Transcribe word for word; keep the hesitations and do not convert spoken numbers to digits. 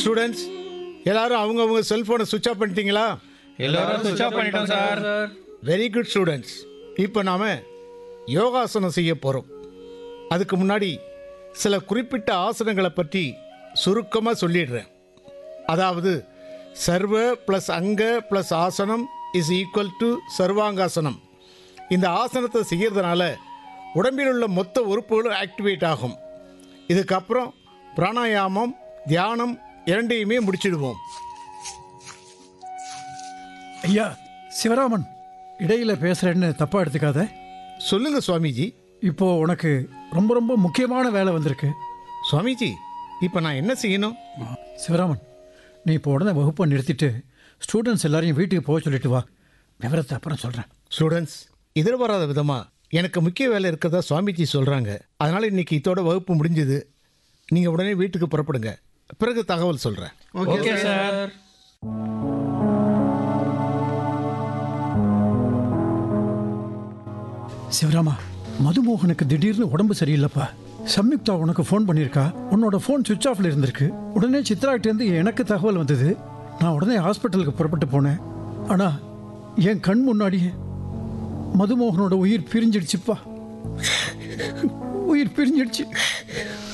Students எல்லாரும் அவங்கவுங்க செல்ஃபோனை சுவிட்ச் ஆஃப் பண்ணிட்டீங்களா? எல்லாரும் சுவிட்ச் ஆஃப் பண்ணிட்டோம் சார். Very good students. இப்போ நாம் யோகாசனம் செய்ய போகிறோம். அதுக்கு முன்னாடி சில குறிப்பிட்ட ஆசனங்களை பற்றி சுருக்கமாக சொல்லிடுறேன். அதாவது சர்வ ப்ளஸ் அங்க ப்ளஸ் ஆசனம் இஸ் ஈக்குவல் டு சர்வாங்காசனம். இந்த ஆசனத்தை செய்கிறதுனால உடம்பில் உள்ள மொத்த உறுப்புகளும் ஆக்டிவேட் ஆகும். இதுக்கப்புறம் பிராணாயாமம், தியானம் இரண்டையுமே முடிச்சிடுவோம். ஐயா சிவராமன், இடையில பேசுறேன்னு தப்பா எடுத்துக்காத. சொல்லுங்க சுவாமிஜி. இப்போ உனக்கு ரொம்ப ரொம்ப முக்கியமான வேலை வந்திருக்கு. சுவாமிஜி, இப்போ நான் என்ன செய்யணும்? சிவராமன், நீ இப்போ உடனே வகுப்பை நிறுத்திட்டு ஸ்டூடெண்ட்ஸ் எல்லாரையும் வீட்டுக்கு போக சொல்லிட்டு வா. விவரத்தை அப்புறம் சொல்கிறேன். ஸ்டூடெண்ட்ஸ், எதிர்பாராத விதமாக எனக்கு முக்கிய வேலை இருக்கிறதா சுவாமிஜி சொல்கிறாங்க. அதனால் இன்னைக்கு இதோட வகுப்பு முடிஞ்சது. நீங்கள் உடனே வீட்டுக்கு புறப்படுங்க. பிறகு தகவல் சொல்கிறேன். Okay sir. சிவராமா, மதுமோகனுக்கு திடீர்னு உடம்பு சரியில்லைப்பா. சம்யுக்தா உனக்கு ஃபோன் பண்ணியிருக்கா. உன்னோட ஃபோன் சுவிட்ச் ஆஃப்ல இருந்திருக்கு. உடனே சித்ராகிட்டேருந்து எனக்கு தகவல் வந்தது. நான் உடனே ஹாஸ்பிட்டலுக்கு புறப்பட்டு போனேன். ஆனால் என் கண் முன்னாடியே மதுமோகனோட உயிர் பிரிஞ்சிடுச்சுப்பா. உயிர் பிரிஞ்சிடுச்சு.